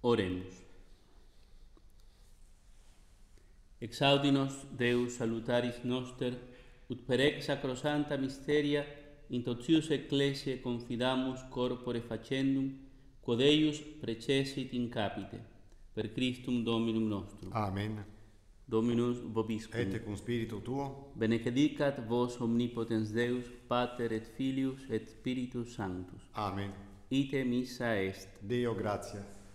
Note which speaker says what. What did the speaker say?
Speaker 1: Oremus. Exaudi nos Deus salutaris noster, ut per ex sacrosanta mysteria in totius ecclesiae confidamus corpore facendum, quod eius precessit in capite, per Christum Dominum nostrum.
Speaker 2: Amen.
Speaker 1: Dominus vobiscum.
Speaker 2: Et cum spiritu tuo.
Speaker 1: Benedicat vos omnipotens Deus, Pater et Filius et Spiritus Sanctus.
Speaker 2: Amen.
Speaker 1: Ite missa est.
Speaker 2: Deo gratias.